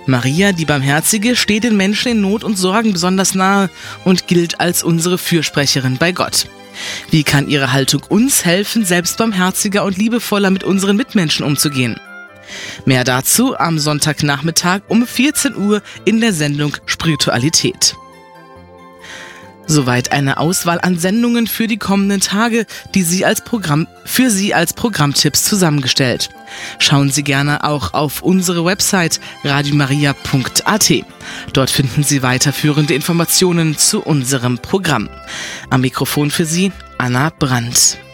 Maria, die Barmherzige, steht den Menschen in Not und Sorgen besonders nahe und gilt als unsere Fürsprecherin bei Gott. Wie kann ihre Haltung uns helfen, selbst barmherziger und liebevoller mit unseren Mitmenschen umzugehen? Mehr dazu am Sonntagnachmittag um 14 Uhr in der Sendung Spiritualität. Soweit eine Auswahl an Sendungen für die kommenden Tage, die für Sie als Programmtipps zusammengestellt. Schauen Sie gerne auch auf unsere Website radiomaria.at. Dort finden Sie weiterführende Informationen zu unserem Programm. Am Mikrofon für Sie Anna Brandt.